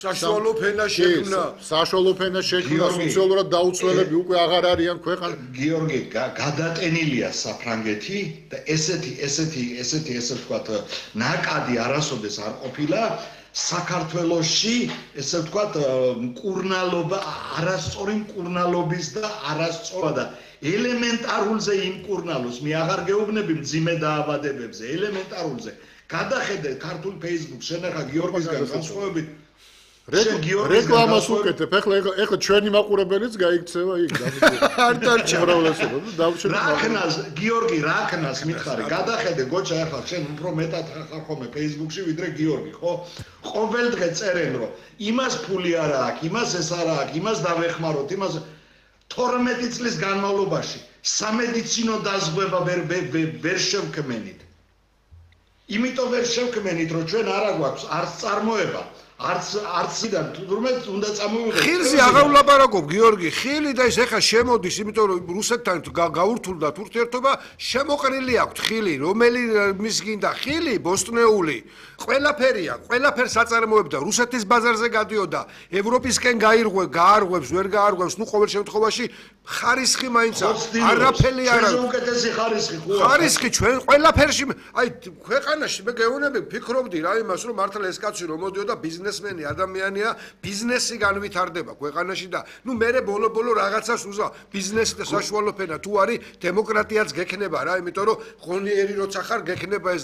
საშუალო ფენა შექმნა. საშუალო ფენა შექმნა, სოციალურად დაუცველები უკვე აღარ არიან ქვეყანა. გიორგი, გადატენილია საფრანგეთი და ესეთი ვთქვათ, ნაკადი არასოდეს არ ყოფილა საქართველოში, ესე ვთქვათ, მკურნალობა, არასწორი მკურნალობის და არასწორად და ელემენტარულზე იმ მკურნალოს მე აღარ გეუბნები მძიმე დაავადებებზე, ელემენტარულზე. გადახედე ქართულ Facebook-ს, შენ ახლა გიორგისგან განსხვავებით რეკლამას უკეთებ. ეხლა ჩვენი მაყურებელიც გაიქცევა იქ. არ დარჩა. რაკნას, გიორგი, რაკნას მითხარი. გადახედე გოჩა ახლა შენ უფრო მეტად ხარ ხოლმე Facebook-ში ვიდრე გიორგი, ხო? ყოველ დღე წერენ რომ იმას ფული არა აქვს, იმას ეს არა აქვს, იმას დავეხმაროთ, იმას 12 წლის განმავლობაში სამედიცინო დაზღვევა ვერ შევქმენით. იმიტომ ვერ შევქმენით, რომ ჩვენ არა გვაქვს არც წარმოება არციდან თურმე უნდა წამოვიღოთ. ხილზე აღარ ვლაპარაკობ გიორგი, ხილი და ის ეხა შემოდის, იმიტომ რომ რუსეთთან გაურთულდათ ურთიერთობა, შემოყრილი აქვს ხილი, რომელი მის გინდა ხილი, ბოსტნეული, ყველაფერია, ყველაფერს აწარმოებდა, რუსეთის ბაზარზე გადიოდა, ევროპისკენ გაარღვევს, ვერ გაარღვევს, ნუ ყოველ შემთხვევაში ხარისხი მაინც აქვს, არაფერი არ აქვს. უკეთესი ხარისხი ხო აქვს? ხარისხი ჩვენ ყველაფერში, აი ქვეყანაში მე გეუბნები, ფიქრობდი რა იმას, რომ მართლა ეს კაცი რომ მოდიოდა ბიზნესმენი ადამიანია, ბიზნესი განვითარდება ქვეყანაში და ნუ მე ბოლო რაღაცას უზა ბიზნესი და საშუალო ფენა თუ არის დემოკრატიაც გექნება რა, იმიტომ რომ ღონიერი როცა ხარ გექნება ეს